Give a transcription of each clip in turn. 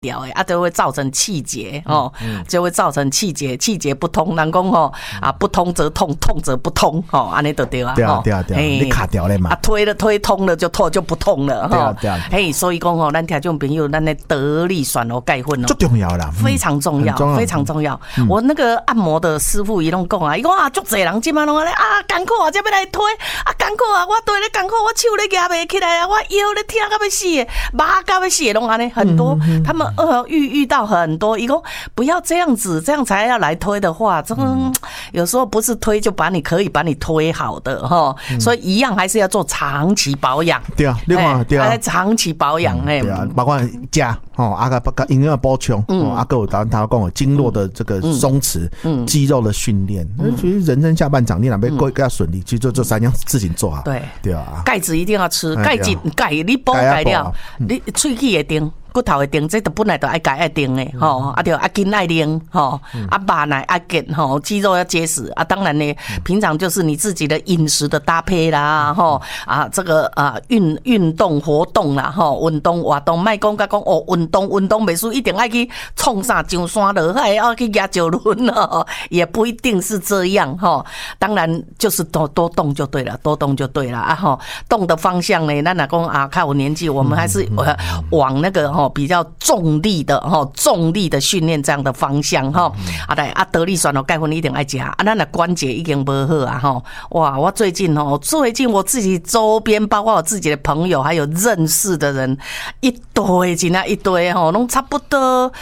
掉的啊，就会造成气结哦，就会造成气结不通。人讲吼啊，不通则痛，痛则不通吼，安尼就对啊。 对啊，你卡掉了嘛？ 啊，推通了就不通了哈。 对啊。 嘿，所以讲吼，咱听众朋友，咱的得力酸哦钙粉哦， 最重要啦， 非常重要，非常重要。我那个按摩的师傅伊拢讲啊，伊讲啊，足侪人今晚拢啊艰苦啊，才要来推啊，艰苦啊，我对咧艰苦，我手咧夹袂起来啊，我腰咧痛到要死的，麻到要死的，拢安尼很多，他们遇到很多，伊讲不要这样子，这样才要来推的话，这个有时候不是推就可以把你推好的哈，所以一样还是要做长期保养。 对啊，另外对啊， 长期保养对啊，包括加个营养补充，还有他讲的经络的这个松弛，肌肉的训练，其实人生下半场你哪边更加顺利，其实就这三样事情做好。对啊， 钙质一定要吃，钙你补钙了，你喙齿会定。骨头会定，这都本来就爱钙爱定的吼，啊对，啊筋爱练吼，啊肉奶爱健吼，肌肉要结实啊。当然呢，平常就是你自己的饮食的搭配啦吼，啊这个运动活动啦吼，运动活动，莫讲哦运动袂输一定爱去冲啥上山落海，要去压石轮哦，也不一定是这样吼。当然就是多动就对了，多动就对了啊吼。动的方向呢，咱若讲啊，看我年纪，我们还是往那个比较重力的训练这样的方向哈，得力酸钙粉一定爱吃啊，咱的关节已经不好啊哈，哇，我最近我自己周边，包括我自己的朋友，还有认识的人，一堆拢差不多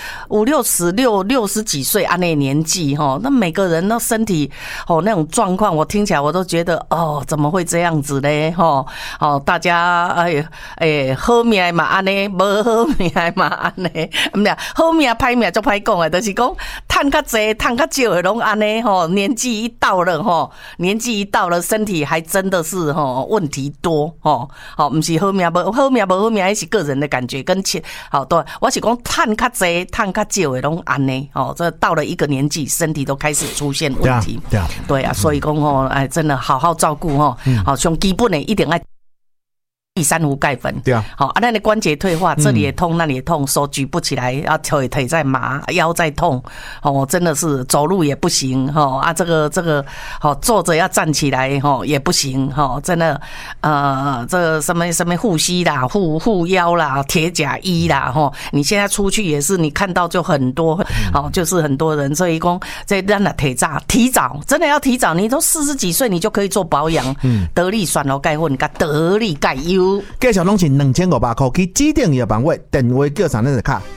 60几岁啊那年纪哈，那每个人那身体那种状况，我听起来我都觉得怎么会这样子嘞哈？大家好命嘛安尼，无好命嘛安尼，唔对，好命歹命就歹讲诶，就是讲赚较济、赚较少诶，拢安尼吼。年纪一到了，身体还真的是问题多吼。唔是好命无好命，还是个人的感觉跟钱。对，我是讲赚较济、赚较少诶，拢安尼这到了一个年纪，身体都开始出现问题。对啊，所以讲真的好好照顾上基本的一定爱。第三无钙粉， 对啊， 好那你关节退化，这里也痛，那里也痛，手举不起来，然后腿在麻，腰在痛，真的是走路也不行，这个坐着要站起来，也不行，真的，这个什么护膝啦、护腰啦、铁甲衣啦，你现在出去也是，你看到就很多，就是很多人，所以讲这让他提早，真的要提早，你都40几岁，你就可以做保养，得力酸钙粉跟得力钙优。 介绍拢是2500块，去指定药房位电话叫上那个卡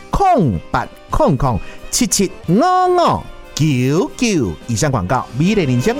0800775599。以上广告，美丽人生。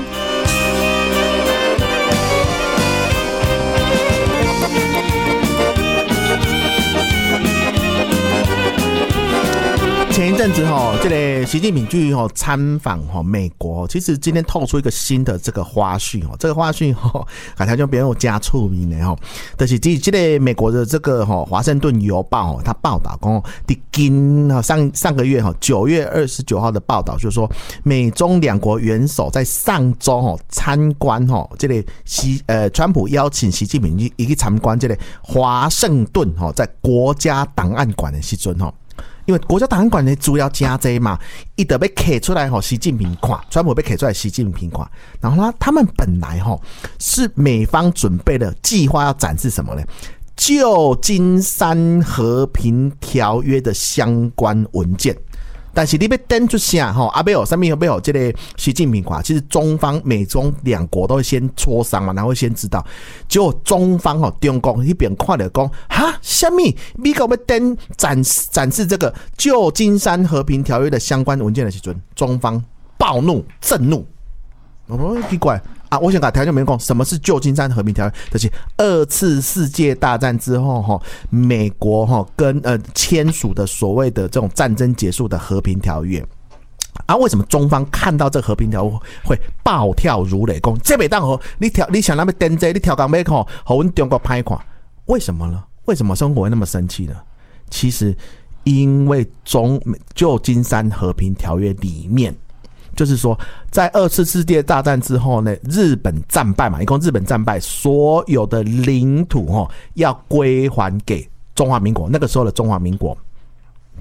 前一阵子这个习近平去参访美国，其实今天透出一个新的这个花絮这个花絮感觉就别有加出名的就是这个美国的这个华盛顿邮报他报道讲上个月9月29号的报道，就是说美中两国元首在上周参观这个川普邀请习近平去参观这个华盛顿在国家档案馆的时阵因为国家档案馆的资料真多嘛，他就要摕出来习近平看，川普被摕出来习近平看。然后他们本来是美方准备的计划要展示什么呢？旧金山和平条约的相关文件。但是你要登出啥要有上面要有这个习近平看，其实中方美中两国都会先磋商嘛，然后会先知道。结果中方中国那边看了讲哈，什么美国要登展示这个旧金山和平条约的相关文件的时候，中方暴怒震怒。奇怪我想跟台湾民众讲，什么是旧金山和平条约？就是2次世界大战之后美国跟签署的所谓的这种战争结束的和平条约。为什么中方看到这个和平条约会暴跳如雷？讲这不能你想那么登这，你跳港要看，和我们中国拍看，为什么呢？为什么中国会那么生气呢？其实因为旧金山和平条约里面。就是说在2次世界大战之后呢，日本战败嘛，一共日本战败，所有的领土要归还给中华民国，那个时候的中华民国。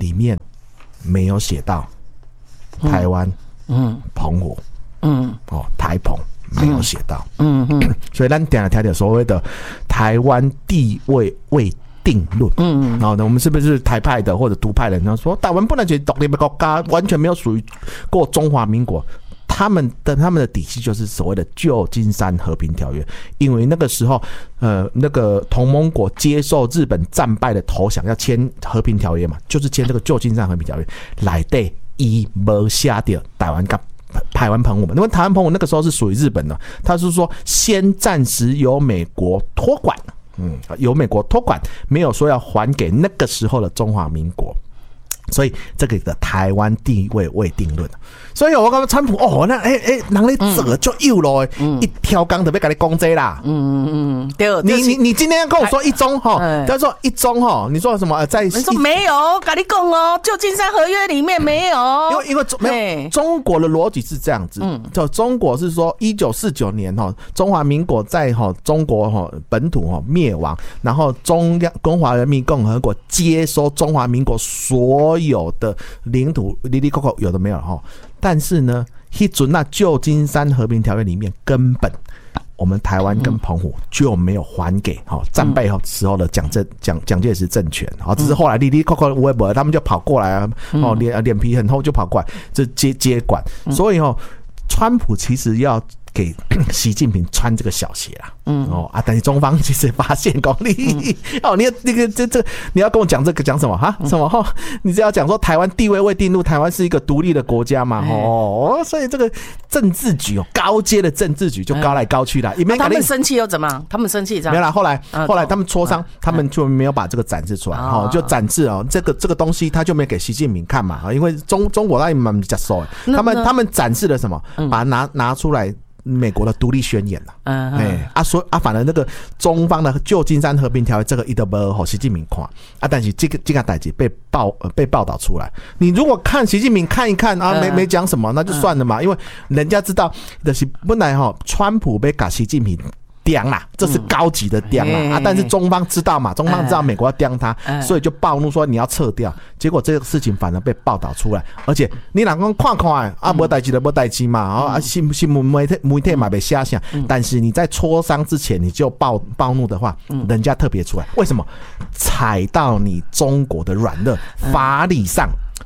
里面没有写到台湾、澎湖，台澎没有写到，所以咱定来听到所谓的台湾地位未定论，然后呢，我们是不是台派的或者独派的人说台湾不能成独立的国家，完全没有属于过中华民国？他们的底气就是所谓的旧金山和平条约，因为那个时候，那个同盟国接受日本战败的投降，要签和平条约嘛，就是签这个旧金山和平条约，内底伊没写到台湾跟台湾澎湖嘛，因为台湾澎湖那个时候是属于日本的，他是说先暂时由美国托管，由美国托管，没有说要还给那个时候的中华民国。所以这个的台湾地位未定论，所以我感觉川普那人咧做就有咯，一条钢特别跟你讲这啦， 对， 你今天跟我说一中他说一中你说什么在？你说没有，跟你讲哦，旧金山合约里面没有， 因为没有中国的逻辑是这样子，就中国是说1949年中华民国在中国本土灭亡，然后中华人民共和国接收中华民国所有的领土，里里扣扣有的没有但是呢，那阵旧金山和平条约里面根本我们台湾跟澎湖就没有还给战败时候的蒋介石政权，只是后来里里扣扣微博他们就跑过来脸皮很厚就跑过来就接管，所以川普其实要给习近平穿这个小鞋啦，但是中方其实发现你那个这你要跟我讲这个讲什么哈？什么你只要讲说台湾地位未定论，台湾是一个独立的国家嘛？所以这个政治局高阶的政治局就高来高去啦。 他们生气又怎么样？他们生气这样？ 没有啦，后来他们磋商，他们就没有把这个展示出来，就展示这个东西他就没给习近平看嘛，因为中国那里蛮接受，他们展示了什么？把它拿出来。美国的独立宣言反而那个中方的旧金山和平条约这个一直没有习近平看但是这个代志被报道出来，你如果看习近平看一看没讲什么那就算了嘛，因为人家知道就是本来川普被搞习近平刁啦，这是高级的刁啦但是中方知道嘛，中方知道美国要刁他，所以就暴怒说你要撤掉，结果这个事情反而被报道出来，而且你人讲看没代志就没代志嘛新闻媒体嘛被写下，但是你在磋商之前你就暴怒的话，人家特别出来，为什么？踩到你中国的软肋，法理上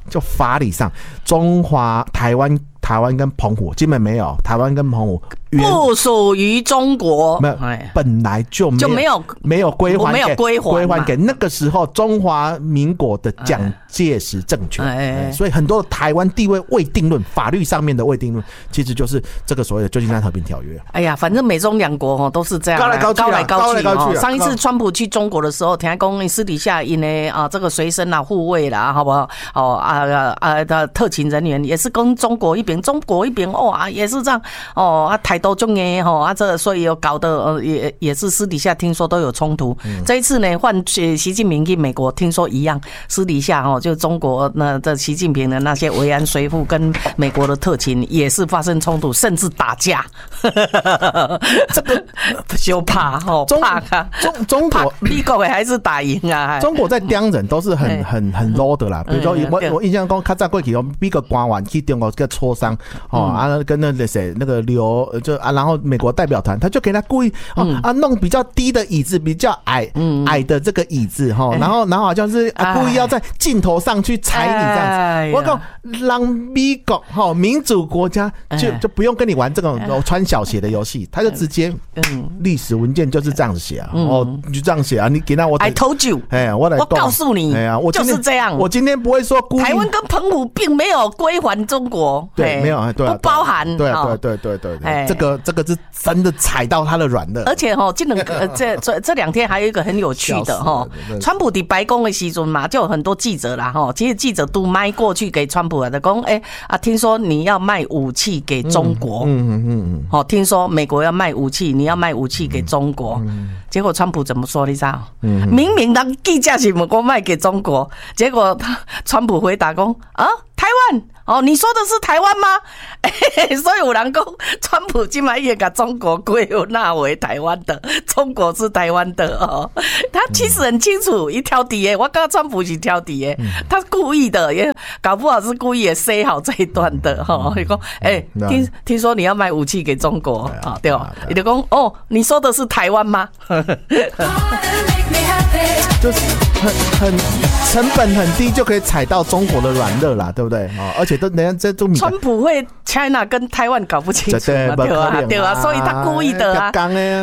台湾跟澎湖基本没有，台湾跟澎湖不属于中国， 本来就没有归还给那个时候中华民国的蒋介石政权，所以很多台湾地位未定论，法律上面的未定论，其实就是这个所谓的旧金山和平条约。 哎呀，反正美中两国都是这样高来高去。上一次川普去中国的时候，听讲私底下因为这个随身护卫啦，好不好？特勤人员也是跟中国一边也是这样台都中这所以有搞得也是私底下听说都有冲突。这一次呢，换习近平去美国，听说一样，私底下就中国这习近平的那些维安随扈跟美国的特勤也是发生冲突，甚至打架。这个就怕中国美国还是打赢啊？ 中国在刁人都是很 low 的啦，比如说我印象中，较早过去美国官员去中国个磋商跟那谁那个然后美国代表团他就给他故意弄比较低的椅子，比较矮的这个椅子然后好像是故意要在镜头上去踩你这样子。我讲让美国民主国家就不用跟你玩这种穿小鞋的游戏，他就直接历史文件就是这样子写就这样写你给他我 I told you 我告诉你就是这样。 我今天不会说故意台湾跟澎湖并没有归还中国， 对，没有对不包含对，这个是真的踩到他的软肋。 而且这两天还有一个很有趣的川普的白宫的时阵嘛，就有很多记者啦其实记者都麦过去给川普的讲听说你要卖武器给中国听说美国要卖武器，你要卖武器给中国结果川普怎么说你知道明明当记者是美国卖给中国，结果川普回答讲台湾湾哦，你说的是台湾吗？所以有人讲，川普今晚也把中国归纳为台湾的，中国是台湾的哦。他其实很清楚，一挑底耶，我刚刚川普是挑底耶，他故意的，也搞不好是故意也塞好这一段的哈。你讲，听说你要卖武器给中国啊，对吧？你就讲哦，你说的是台湾吗？ 就是很成本很低就可以踩到中国的软肋啦，对不对？而且都人家这都川普会 China 跟台湾搞不清楚嘛，对吧？对吧？所以他故意的啊。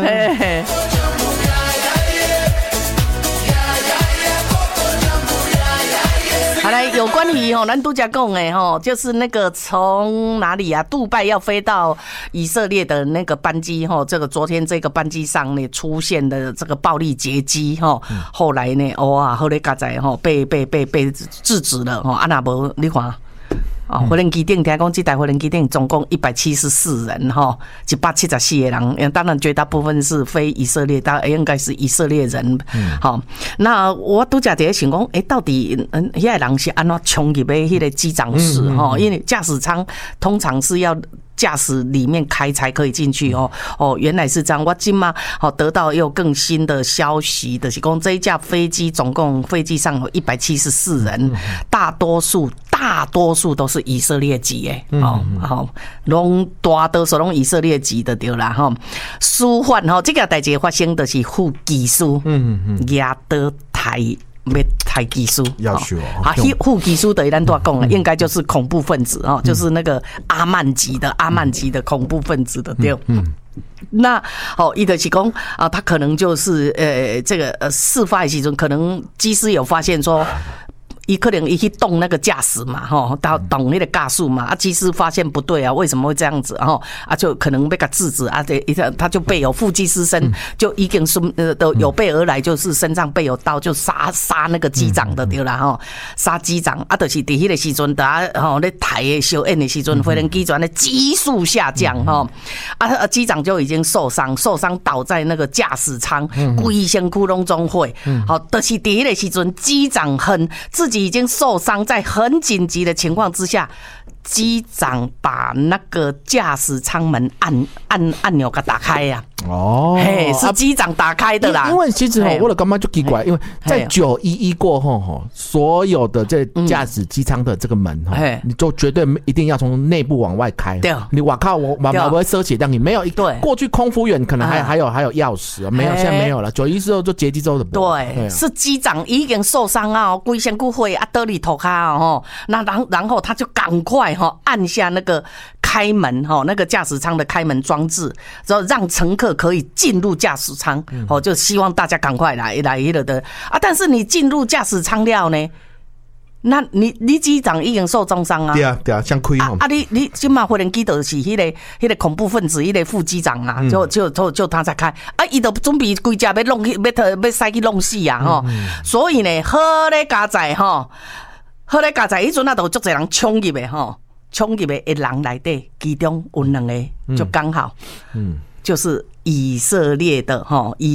好来，有关于咱都讲的就是那个从哪里啊？杜拜要飞到以色列的那个班机这个昨天这个班机上呢出现的这个暴力劫机后来呢，哇，后来刚才被制止了啊，那无你看。飞轮机顶听讲，这台飞轮机顶总共174人，174个人，当然绝大部分是非以色列，应该是以色列人。那我都在想讲，到底那个人是安怎冲入的那个机长室因为驾驶舱通常是要驾驶里面开才可以进去原来是这样。我今嘛得到又更新的消息，就是讲这一架飞机总共飞机上有174人，大多数都是以色列籍的拢大多数拢以色列籍的对啦事发这个代志发生的是副技师亚德台技师副技师的咱都讲了，应该就是恐怖分子就是那个阿曼级的恐怖分子的对。那伊就是讲他可能就是这个事发的时阵，可能机师有发现说。伊可能伊去动那个驾驶嘛，他动那个驾驶嘛，机师发现不对啊，为什么会这样子就可能被他制止他就备有副机师身，就已经都有备而来，就是身上备有刀，就杀那个机长的对啦杀机长就是伫迄个时阵，咧台的小演的时阵，飞轮机转的急速下降机长就已经受伤倒在那个驾驶舱，规身躯拢中毁，就是伫迄个时阵，机长自己已经受伤，在很紧急的情况之下，机长把那个驾驶舱门按钮给打开呀。是机长打开的啦。 因为其实我的感觉就奇怪，因为在911过后所有的这驾驶机舱的这个门你就绝对一定要从内部往外开。对，你哇靠，我会收起，让你没有过去空服员可能还有钥匙，没有，现在没有了。911之后就劫机之后的。 对，是机长已经受伤啊，规身躯毁得里头卡那然后他就赶快按下那个开门那个驾驶舱的开门装置，然后让乘客可以进入驾驶舱就希望大家赶快来的但是你进入驾驶舱了呢，那你机长已经受重伤啊。对啊，像亏你今嘛飞轮机就是迄个恐怖分子，迄个副机长啊，就他才开伊都准备规架要弄要塞去弄死啊所以呢，好咧加载迄阵都有足侪人冲入的冲入的人内底，其中有2个就刚好就是以色列的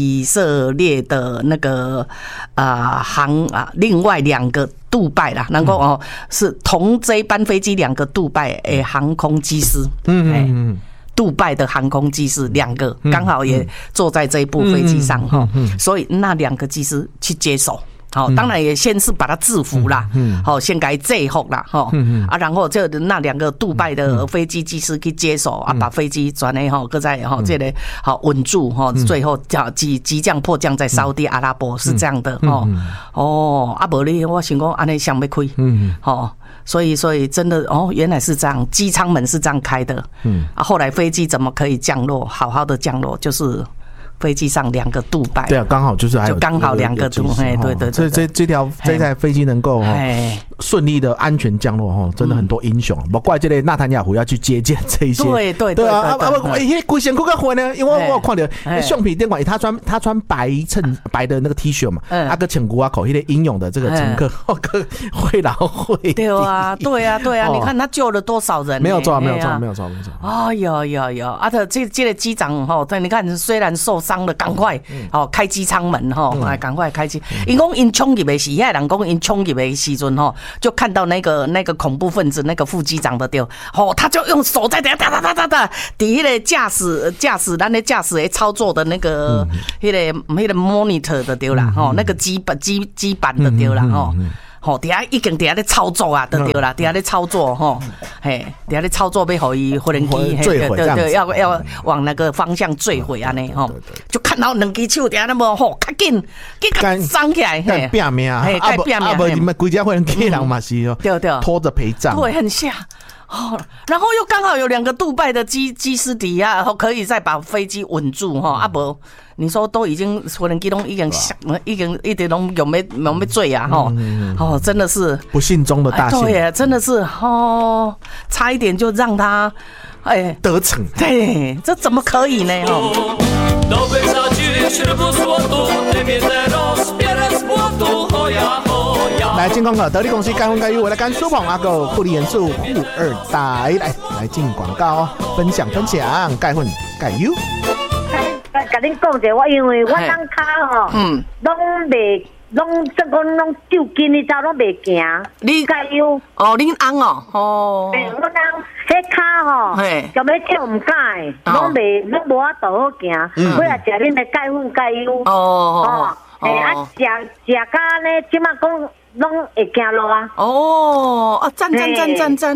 那个另外2个杜拜啦，然后是同这一班飞机2个杜拜航空机师，杜拜的航空机师2个刚好也坐在这一部飞机上所以那2个机师去接手。当然也先是把他制服啦，先给制服啦，然后就那2个杜拜的飞机机师去接手把飞机转来搁在这里稳住最后急降迫降在沙特阿拉伯是这样的不然我想说这样想要开所以真的原来是这样，机舱门是这样开的后来飞机怎么可以降落，好好的降落，就是飞机上2个杜拜， 对啊，刚好就是还有就刚好2个杜拜，对， 所以这台飞机能够顺利的安全降落真的很多英雄，不怪这个纳坦雅胡要去接见这一些，对啊，规身躯较混呢，因为我有看到相片顶管他穿白的那个 T 恤嘛，个穿牛仔裤，迄个英勇的这个乘客会老会对啊，你看他救了多少人， 没有错。 有这个机长你看虽然受伤了，赶快开机舱门赶快开机。因讲因冲入的时，遐人讲因冲入的时阵就看到那个恐怖分子那个副机长的丢，他就用手在哒哒哒哒哒，底迄个驾驶咱的驾驶的操作的那个迄个 monitor 的丢啦，那个基板的丢啦，底下已经底下咧操作啊，就对啦，底下咧操作嘿，底下咧操作要互伊无人机坠毁， 对，要往那个方向坠毁安尼就看到两只手底下那么较紧张起来， 嘿，拼命啊，无你们规家人机人嘛是对，拖着陪葬， 对，很吓。然后又刚好有2个杜拜的机师底下，可以再把飞机稳住无你说都已经无人机都已经一点都有没坠啊真的是不幸中的大幸， 对，真的是差一点就让他得逞， 对，这怎么可以呢来进广告，得力公司干婚干优，我来干苏鹏阿狗护理元素富二代，来进广告分享干婚干优。 甲恁讲者，我因为我当卡拢这个拢丢筋的走拢袂行， 你加油恁翁我当迄卡就要跳唔改，拢无法度好行，我来食恁的钙粉加油食甲呢，即马讲。拢会行路啊！ 赞！即马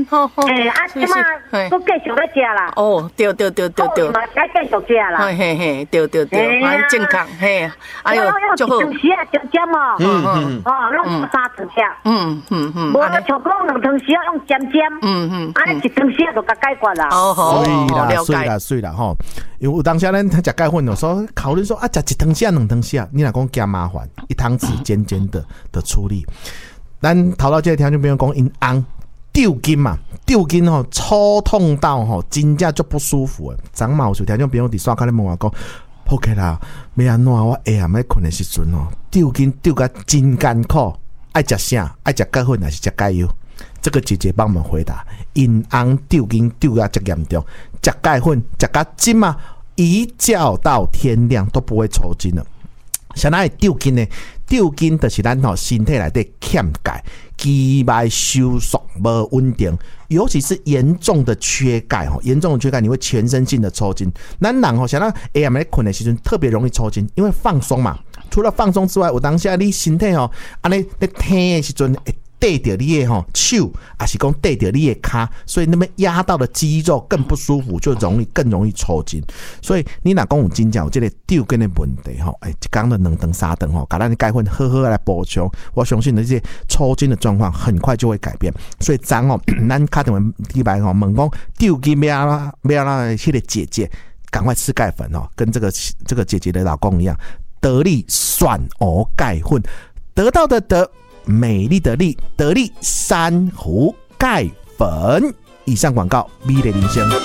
都继续要食啦！ 对， 嘛该继续食啦！ 嘿，对，健康嘿， 哎呦，就好。2时啊，中针拢3顿食。无像讲2顿时用尖，1顿时就甲解决啦。 所以啦因为有当时咱食钙粉有时候考虑说食1顿时2顿时，你若讲加麻烦，1汤匙尖的处理。咱头到这个条件朋友讲因翁丢筋嘛，丢筋抽痛到真正就不舒服。昨嘛有条件朋友伫刷卡咧问我讲 ，OK 啦，要安怎我下暗要困的时阵丢筋丢甲真艰苦，爱食啥？爱食钙粉还是食钙油？这个姐姐帮我们回答，因翁丢筋丢甲这严重，食钙粉食甲筋嘛，一觉到天亮都不会抽筋了。啥哪会丢筋呢？丢筋就是咱身体内底欠钙，肌脉收缩无稳定，尤其是严重的缺钙你会全身性的抽筋。咱人像咱下暗咧困的时阵特别容易抽筋，因为放松嘛。除了放松之外，有当下你身体安尼咧疼的时阵会带着你的手，还是讲带着你的脚，所以那么压到的肌肉更不舒服，就更容易抽筋。所以你若讲有真正有这个丢筋的问题一天的2顿3顿把咱的钙粉好好来补充，我相信这些抽筋的状况很快就会改变。所以咱咱打电话礼拜问讲丢筋要让那个姐姐赶快吃钙粉跟这个姐姐的老公一样，得力选鹅钙粉，得到的得。美丽的丽，得力珊瑚钙粉。以上广告，美丽人生。